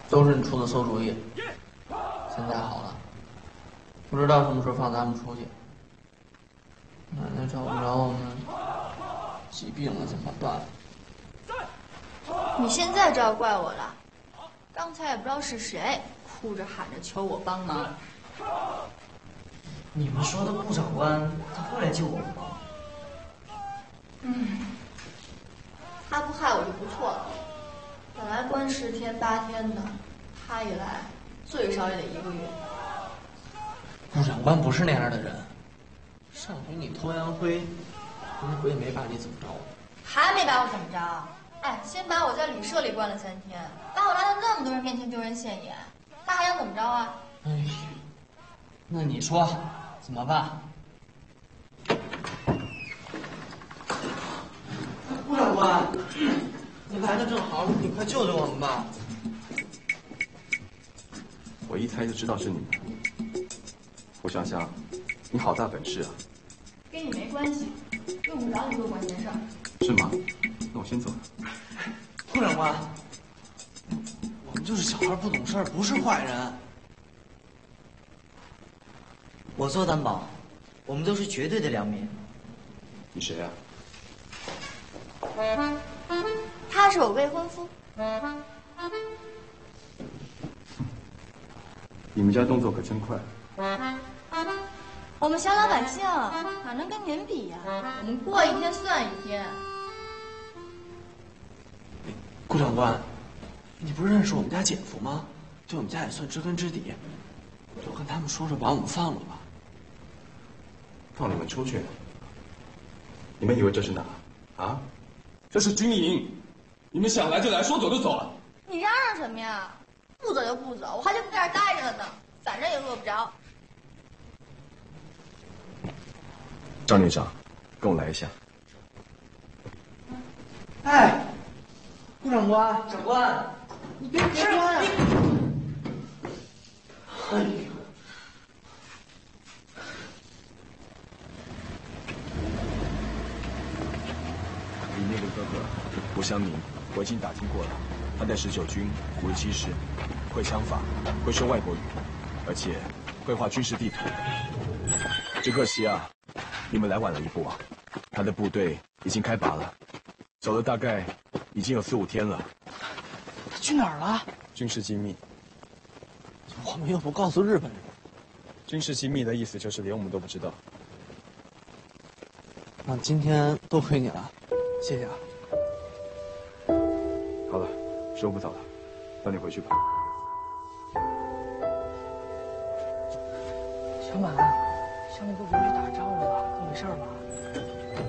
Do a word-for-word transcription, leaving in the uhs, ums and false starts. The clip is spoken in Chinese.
都是你出的馊主意。现在好了，不知道什么时候放咱们出去。奶奶找不着我们，疾病了怎么办？ 你现在就要怪我了？刚才也不知道是谁哭着喊着求我帮忙。 你们说的顾长官他会来救我们吗？ 嗯，他不害我就不错了。本来关十天八天的，他一来最少也得一个月。 顾长官不是那样的人。上回你偷洋灰，那回也没把你怎么着。 还没把我怎么着？哎，先把我在旅社里关了三天，把我拉到那么多人面前丢人现眼，他还想怎么着啊？ 哎呀，那你说怎么办？顾长官，你来的正好，你快救救我们吧！ 我一猜就知道是你们。胡香香，你好大本事啊！ 跟你没关系，用不着你多管闲事儿。 是吗？那我先走了。 顾长官，我们就是小孩不懂事儿，不是坏人。 我做担保，我们都是绝对的良民。 你谁啊？ 他是我未婚夫。 你们家动作可真快。 我们小老百姓哪能跟您比呀？我们过一天算一天。 顾长官，你不是认识我们家姐夫吗？对我们家也算知根知底，就跟他们说说，把我们放了吧。 放你们出去？你们以为这是哪？啊？这是军营，你们想来就来，说走就走了。 你嚷嚷什么呀？不走就不走，我还就不在这儿待着了呢，反正也饿不着。 张连长，跟我来一下。 哎，顾长官， 长官， 你别别说呀！哎呦， 你那个哥哥胡湘明，我已经打听过了，他在十九军五十七师，会枪法，会说外国语，而且会画军事地图。只可惜啊，你们来晚了一步啊！他的部队已经开拔了，走了大概已经有四五天了。 他去哪儿了？ 军事机密。 我们又不告诉日本人。 军事机密的意思就是连我们都不知道。 那今天多亏你了，谢谢啊。 好了，时候不早了，早点回去吧。 小满，小满都不是去打仗了吧？都没事吧？